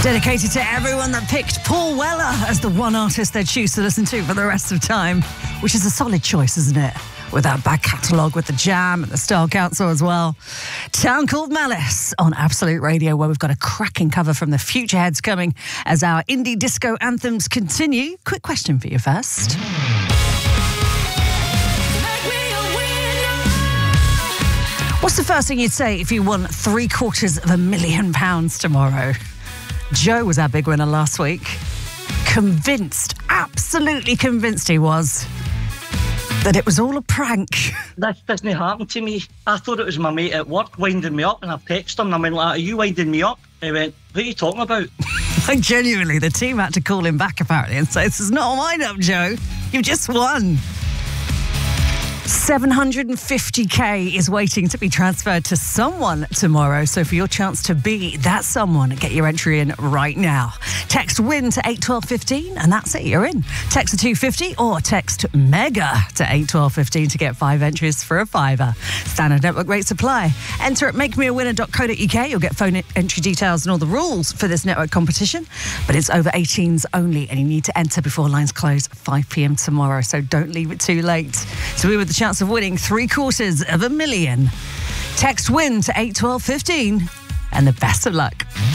Dedicated to everyone that picked Paul Weller as the one artist they'd choose to listen to for the rest of time, which is a solid choice, isn't it? With that back catalogue with the Jam and the Style Council as well. Town Called Malice on Absolute Radio, where we've got a cracking cover from the Futureheads coming as our indie disco anthems continue. Quick question for you first. What's the first thing you'd say if you won £750,000 tomorrow? Joe was our big winner last week. Convinced, absolutely convinced he was, that it was all a prank. This doesn't happen to me. I thought it was my mate at work winding me up, and I've texted him and I went like, "Are you winding me up?" He went, "What are you talking about?" Like, genuinely, the team had to call him back apparently and say, "This is not a wind-up, Joe. You've just won." 750k is waiting to be transferred to someone tomorrow. So for your chance to be that someone, get your entry in right now. Text WIN to 81215 and that's it, you're in. Text to 250 or text MEGA to 81215 to get 5 entries for a £5. Standard network rate supply. Enter at makemeawinner.co.uk. You'll get phone entry details and all the rules for this network competition. But it's over 18s only and you need to enter before lines close at 5 p.m. tomorrow. So don't leave it too late. So we were the chance of winning £750,000. Text WIN to 81215 and the best of luck.